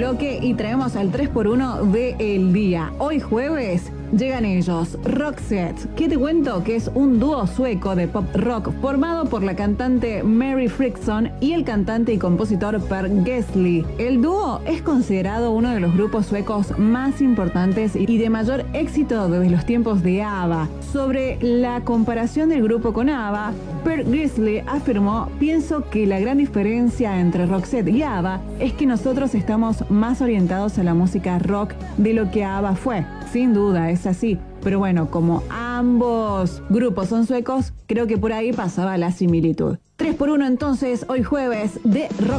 bloque y traemos al 3x1 del día. Hoy jueves llegan ellos, Roxette, que te cuento que es un dúo sueco de pop rock formado por la cantante Mary Frickson y el cantante y compositor Per Gessle. El dúo es considerado uno de los grupos suecos más importantes y de mayor éxito desde los tiempos de ABBA. Sobre la comparación del grupo con ABBA, Per Gessle afirmó: pienso que la gran diferencia entre Roxette y ABBA es que nosotros estamos más orientados a la música rock de lo que ABBA fue. Sin duda, es así. Pero bueno, como ambos grupos son suecos, creo que por ahí pasaba la similitud. 3x1 entonces, hoy jueves de Rock.